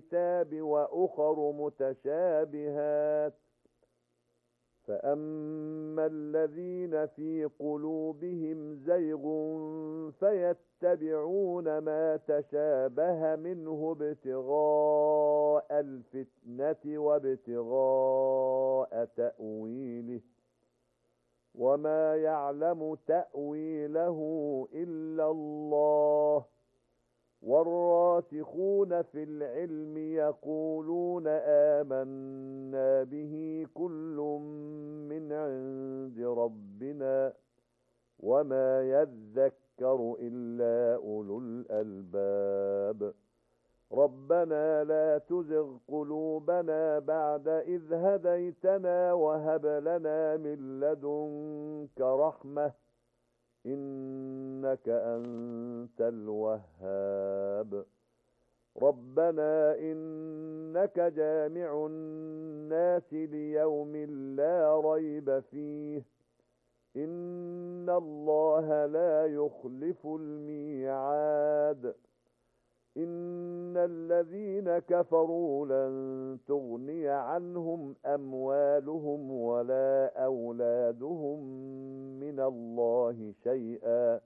الكتاب وأخر متشابهات فأما الذين في قلوبهم زيغ فيتبعون ما تشابه منه ابتغاء الفتنة وابتغاء تأويله وما يعلم تأويله إلا الله والراسخون في العلم يقولون آمنا به كل من عند ربنا وما يذكر إلا أولو الألباب ربنا لا تزغ قلوبنا بعد إذ هديتنا وهب لنا من لدنك رحمة إنك أنت الوهاب ربنا إنك جامع الناس ليوم لا ريب فيه إن الله لا يخلف الميعاد إن الذين كفروا لن تغني عنهم أموالهم ولا أولادهم من الله شيئا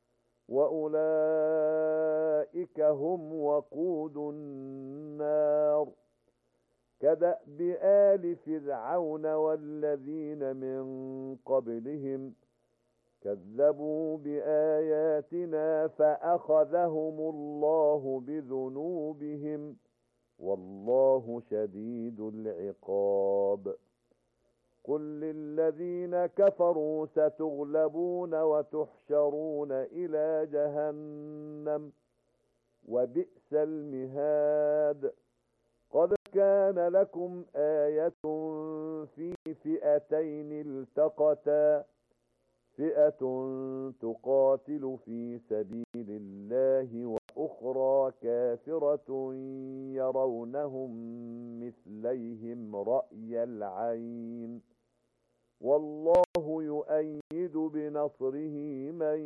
وأولئك هم وقود النار كدأب آل فرعون والذين من قبلهم كذبوا بآياتنا فأخذهم الله بذنوبهم والله شديد العقاب قل للذين كفروا ستغلبون وتحشرون إلى جهنم وبئس المهاد قد كان لكم آية في فئتين التقتا فئة تقاتل في سبيل الله وأخرى كافرة يرونهم مثليهم رأي العين والله يؤيد بنصره من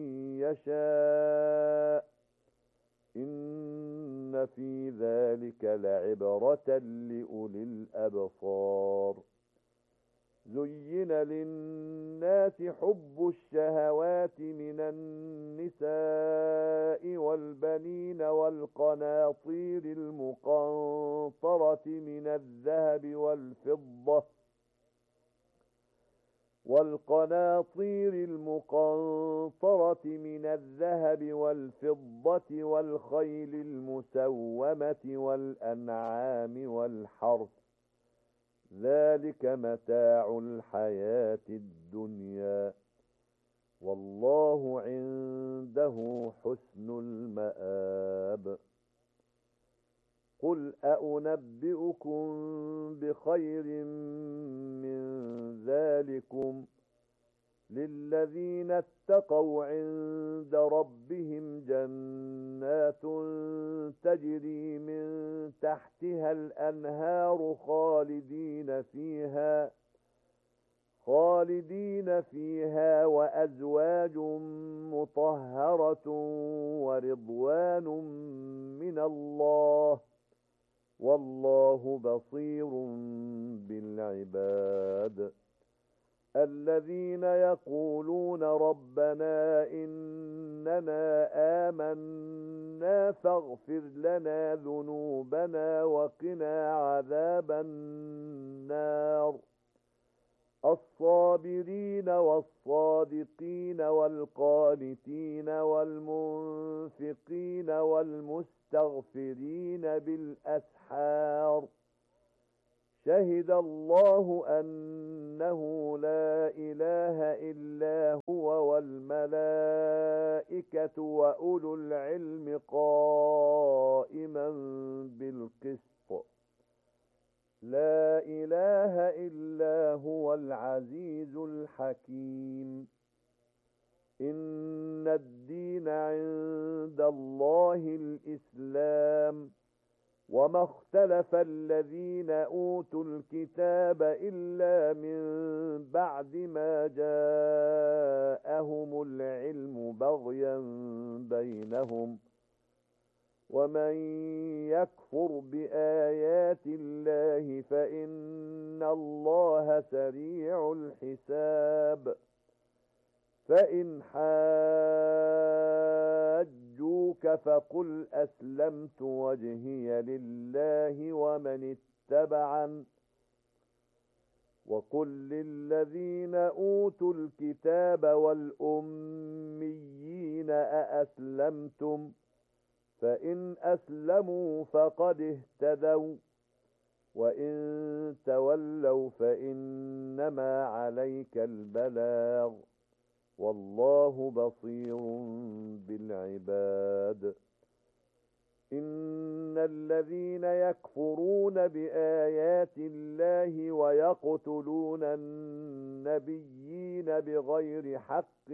يشاء إن في ذلك لعبرة لأولي الأبصار زين للناس حب الشهوات من النساء والبنين والقناطير المقنطرة من الذهب والفضة والخيل المسومة والأنعام والحرث ذلك متاع الحياة الدنيا والله عنده حسن المآب قل أنبئكم بخير من ذلكم للذين اتقوا عند ربهم جنات تجري من تحتها الأنهار خالدين فيها وأزواج مطهرة ورضوان من الله والله بصير بالعباد الذين يقولون ربنا إننا آمنا فاغفر لنا ذنوبنا وقنا عذاب النار الصابرين والصادقين والقانتين والمنفقين والمستغفرين بالأسحار شهد الله أنه لا إله إلا هو والملائكة وأولو العلم قائما بالقسط لا إله إلا هو العزيز الحكيم إن الدين عند الله الإسلام وما اختلف الذين أوتوا الكتاب إلا من بعد ما جاءهم العلم بغيا بينهم ومن يكفر بآيات الله فإن الله سريع الحساب فإن حاجوك فقل أسلمت وجهي لله ومن اتبعن وقل للذين أوتوا الكتاب والأميين أأسلمتم فإن أسلموا فقد اهتدوا وإن تولوا فإنما عليك البلاغ والله بصير بالعباد إن الذين يكفرون بآيات الله ويقتلون النبيين بغير حق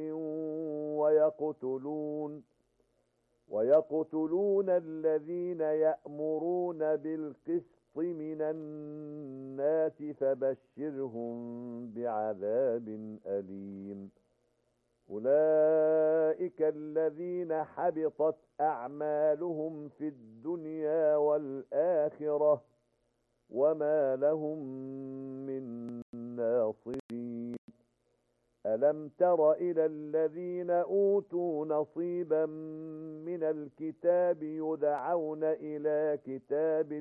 ويقتلون الذين يأمرون بالقسط من الناس فبشرهم بعذاب أليم أولئك الذين حبطت أعمالهم في الدنيا والآخرة وما لهم من ناصرين ألم تر إلى الذين أوتوا نصيبا من الكتاب يدعون إلى كتاب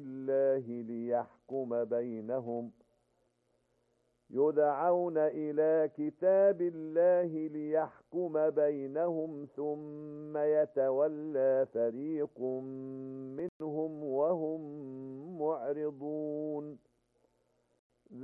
الله ليحكم بينهم ثم يتولى فريق منهم وهم معرضون